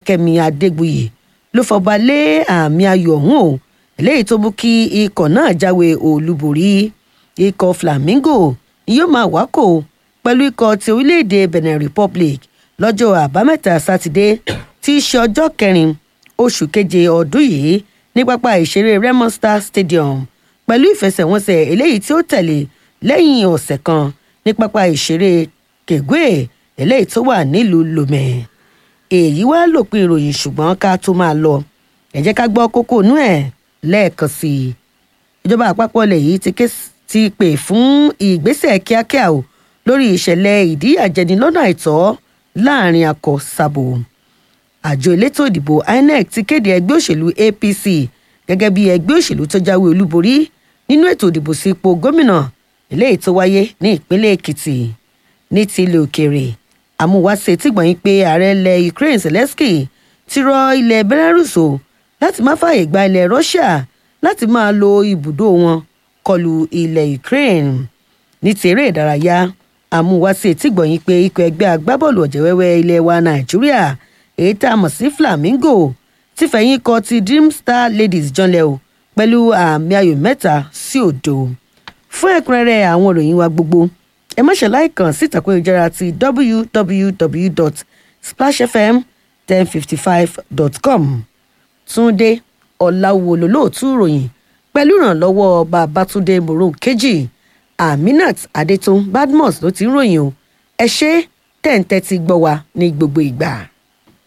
Kẹ́mi Adégbuyì ló fọba lé àmì ayò ọ̀hún o eléyìí tó mú kí ikọ̀ náà jáwé olúborí. Ikọ̀ Flamingo ni yóò máa wákò pẹ̀lú ikọ̀ ti orílẹ̀-èdè Benin Republic lọ́jọ́ àbámẹ́ta sátidé tí í ṣe ọjọ́ 4 oṣù keje ọdún yìí ní pápá ìṣeré Remo Star Stadium pẹ̀lú ìfẹsẹ̀wọnsẹ̀ eléyìí tí ó tẹ̀lé lẹ́yìn ọ̀sẹ̀ kan ní pápá ìṣeré Kegwe eléyìí tó wà nílùú Lomé. Èyí wá lópin ìròyìn ṣùgbọ́n ká tó máa lọ ẹ jẹ́ ká gbọ́ kókó inú ẹ̀ lẹ́ẹ̀kan sí i. Ìjọba àpapọ̀ ilẹ̀ yìí ti pè fún ìgbésẹ̀ kíákíá o lórí ìṣẹ̀lẹ̀ ìdíyàjẹni lọ́nà àìtọ́ láàrin akọ-sabo. Àjọ elétò ìdìbò INEC ti kéde ẹgbẹ́ òṣèlú APC gẹ́gẹ́ bí ẹgbẹ́ òṣèlú tó jáwé olúborí nínú ètò ìdìbò sí ipò gómìnà eléyìí tó wáyé ní ìpínlẹ̀ Èkìtì. Ní ti ilẹ̀ òkèèrè àmúwáṣe tí gbọ̀nyìn pé ààrẹ ilẹ̀ Ukraine Zelensky ti rọ ilẹ̀ Belarus o láti má fààyè gba ilẹ̀ Russia láti máa lo ibùdó wọn kọlù ilẹ̀ Ukraine. Ní ti eré ìdárayá àmúwáṣe tí gbọ̀nyìn pé ikọ̀ ẹgbẹ́ agbábọ́ọ̀lù ọ̀jẹ̀wẹ́wẹ́ ilẹ̀ wa Nàìjíríà èyí tá a mọ̀ sí Flamingo ti fẹ̀yìn kọ ti Dream Star Ladies janlẹ̀ o pẹ̀lú àmì ayò 3-0. Fún ẹ̀kúnrẹ́rẹ́ àwọn ìròyìn wa gbogbo ẹ má ṣe láìkàn sí ìtàkùn ìjára ti www.splashfm1055.com. Túndé Ọláwó lolóòtú ìròyìn pẹ̀lú ìrànlọ́wọ́ Babátúndé Moronkeji. Aminat Adétún Badmus ló ti ń ròyìn o ẹ ṣé tẹ̀ ń tẹ́tí gbọ́ wa ní gbogbo ìgbà.